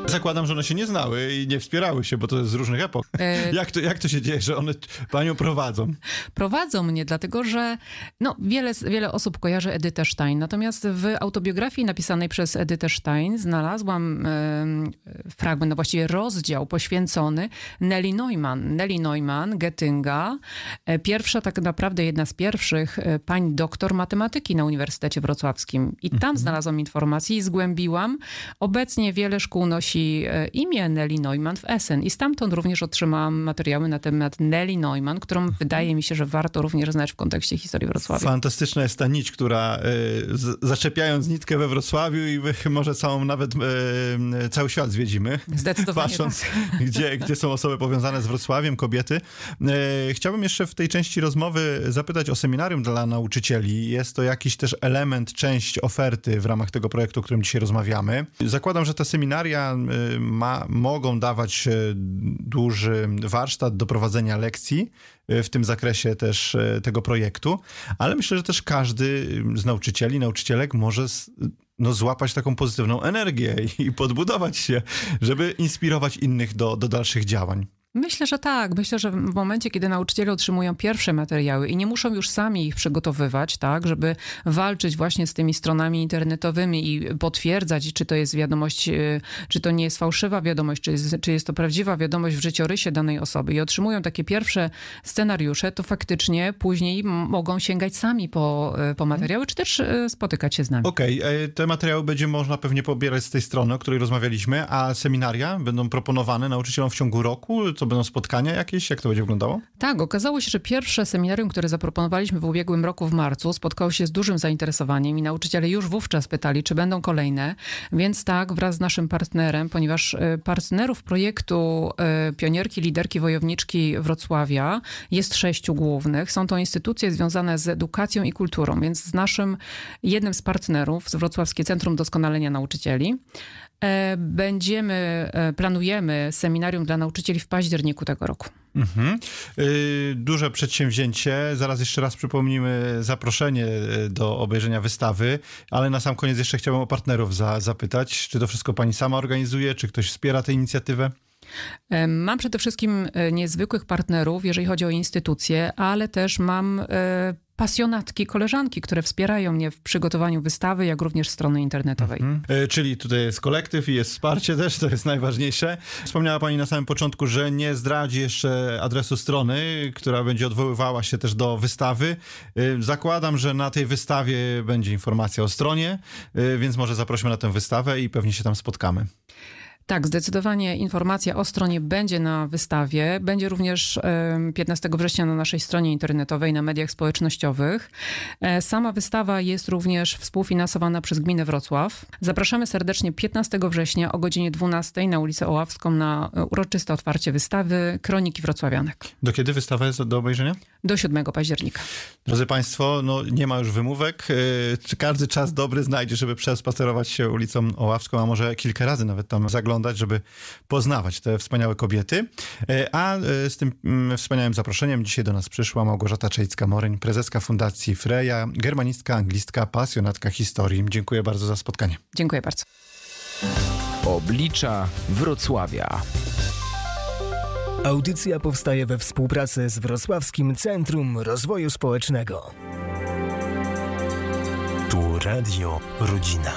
Zakładam, że one się nie znały i nie wspierały się, bo to jest z różnych epok. Jak to się dzieje, że one panią prowadzą? Prowadzą mnie, dlatego że wiele osób kojarzy Edytę Stein. Natomiast w autobiografii napisanej przez Edytę Stein znalazłam fragment, właściwie rozdział poświęcony Nelly Neumann. Nelly Neumann, Getynga, pierwsza, tak naprawdę jedna z pierwszych pań doktor matematyki na Uniwersytecie Wrocławskim. I tam znalazłam informacje i zgłębiłam. Obecnie wiele szkół nosi imię Nelly Neumann w Essen i stamtąd również otrzymałam materiały na temat Nelly Neumann, którą wydaje mi się, że warto również znać w kontekście historii Wrocławia. Fantastyczna jest ta nić, która zaczepiając nitkę we Wrocławiu i może cały świat zwiedzimy. Zdecydowanie patrząc, tak. Gdzie są osoby powiązane z Wrocławiem, kobiety. Chciałbym jeszcze w tej części rozmowy zapytać o seminarium dla nauczycieli. Jest to jakiś też element, część oferty w ramach tego projektu, o którym dzisiaj rozmawiamy. Zakładam, że te seminaria mogą dawać duży warsztat do prowadzenia lekcji w tym zakresie też tego projektu, ale myślę, że też każdy z nauczycieli, nauczycielek może złapać taką pozytywną energię i podbudować się, żeby inspirować innych do dalszych działań. Myślę, że tak. Myślę, że w momencie, kiedy nauczyciele otrzymują pierwsze materiały i nie muszą już sami ich przygotowywać, tak, żeby walczyć właśnie z tymi stronami internetowymi i potwierdzać, czy to jest wiadomość, czy to nie jest fałszywa wiadomość, czy jest to prawdziwa wiadomość w życiorysie danej osoby i otrzymują takie pierwsze scenariusze, to faktycznie później mogą sięgać sami po materiały, czy też spotykać się z nami. Okej, te materiały będzie można pewnie pobierać z tej strony, o której rozmawialiśmy, a seminaria będą proponowane nauczycielom w ciągu roku? To będą spotkania jakieś? Jak to będzie wyglądało? Tak, okazało się, że pierwsze seminarium, które zaproponowaliśmy w ubiegłym roku w marcu, spotkało się z dużym zainteresowaniem i nauczyciele już wówczas pytali, czy będą kolejne. Więc tak, wraz z naszym partnerem, ponieważ partnerów projektu Pionierki, Liderki, Wojowniczki Wrocławia jest 6 głównych. Są to instytucje związane z edukacją i kulturą, więc z jednym z partnerów, z Wrocławskie Centrum Doskonalenia Nauczycieli, planujemy seminarium dla nauczycieli w październiku tego roku. Duże przedsięwzięcie. Zaraz jeszcze raz przypomnimy zaproszenie do obejrzenia wystawy, ale na sam koniec jeszcze chciałbym o partnerów zapytać. Czy to wszystko pani sama organizuje? Czy ktoś wspiera tę inicjatywę? Mam przede wszystkim niezwykłych partnerów, jeżeli chodzi o instytucje, ale też mam pasjonatki, koleżanki, które wspierają mnie w przygotowaniu wystawy, jak również strony internetowej. Czyli tutaj jest kolektyw i jest wsparcie też, to jest najważniejsze. Wspomniała pani na samym początku, że nie zdradzi jeszcze adresu strony, która będzie odwoływała się też do wystawy. Zakładam, że na tej wystawie będzie informacja o stronie, więc może zaprosimy na tę wystawę i pewnie się tam spotkamy. Tak, zdecydowanie informacja o stronie będzie na wystawie. Będzie również 15 września na naszej stronie internetowej, na mediach społecznościowych. Sama wystawa jest również współfinansowana przez Gminę Wrocław. Zapraszamy serdecznie 15 września o godzinie 12 na ulicę Oławską na uroczyste otwarcie wystawy Kroniki Wrocławianek. Do kiedy wystawa jest do obejrzenia? Do 7 października. Drodzy Państwo, nie ma już wymówek. Każdy czas dobry znajdzie, żeby przespacerować się ulicą Oławską, a może kilka razy nawet tam zaglądać, żeby poznawać te wspaniałe kobiety. A z tym wspaniałym zaproszeniem dzisiaj do nas przyszła Małgorzata Czejicka-Moryń, prezeska Fundacji Freya, germanistka, anglistka, pasjonatka historii. Dziękuję bardzo za spotkanie. Dziękuję bardzo. Oblicza Wrocławia. Audycja powstaje we współpracy z Wrocławskim Centrum Rozwoju Społecznego. Tu Radio Rodzina.